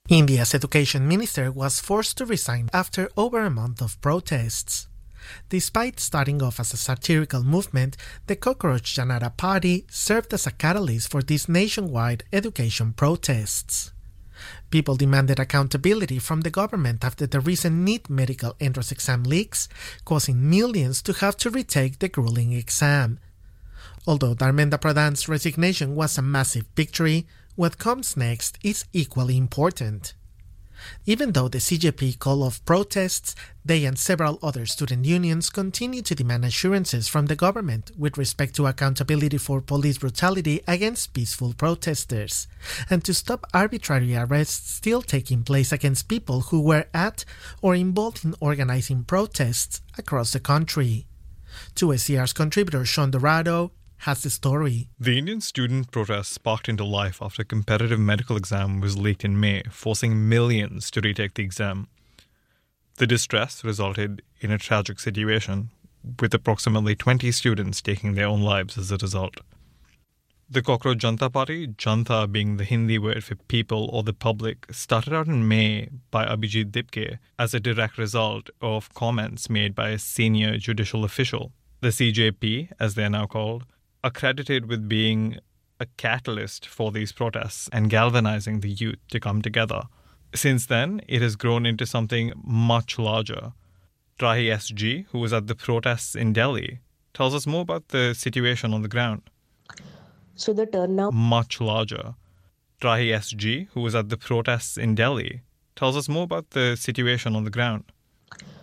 India's education minister was forced to resign after over a month of protests. Despite starting off as a satirical movement, the Cockroach Janata Party served as a catalyst for these nationwide education protests. People demanded accountability from the government after the recent NEET medical entrance exam leaks, causing millions to have to retake the grueling exam. Although Dharmendra Pradhan's resignation was a massive victory, what comes next is equally important. Even though the CJP called off protests, they and several other student unions continue to demand assurances from the government with respect to accountability for police brutality against peaceful protesters, and to stop arbitrary arrests still taking place against people who were at or involved in organizing protests across the country. 2SCR's contributor Sean Dorado has the story. The Indian student protest sparked into life after a competitive medical exam was leaked in May, forcing millions to retake the exam. The distress resulted in a tragic situation, with approximately 20 students taking their own lives as a result. The Cockroach Janata Party, Janta being the Hindi word for people or the public, started out in May by Abhijit Dipke as a direct result of comments made by a senior judicial official. The CJP, as they are now called, are credited with being a catalyst for these protests and galvanizing the youth to come together. Since then, it has grown into something much larger. Trahi SG, who was at the protests in Delhi, tells us more about the situation on the ground. So the turnout... Much larger. Trahi SG, who was at the protests in Delhi, tells us more about the situation on the ground.